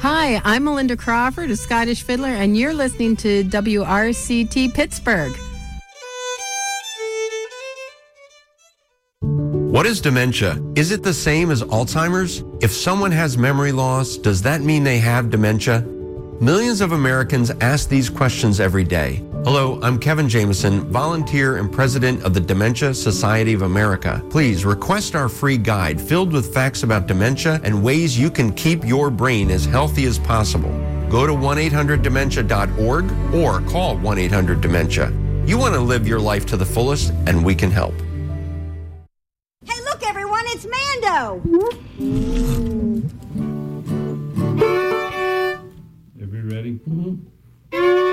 Hi, I'm Melinda Crawford, a Scottish fiddler, and you're listening to WRCT Pittsburgh. What is dementia? Is it the same as Alzheimer's? If someone has memory loss, does that mean they have dementia? Millions of Americans ask these questions every day. Hello, I'm Kevin Jameson, volunteer and president of the Dementia Society of America. Please request our free guide filled with facts about dementia and ways you can keep your brain as healthy as possible. Go to 1-800-DEMENTIA.org or call 1-800-DEMENTIA. You want to live your life to the fullest, and we can help. Hey, look, everyone, it's Mando! Everybody ready? Mm-hmm.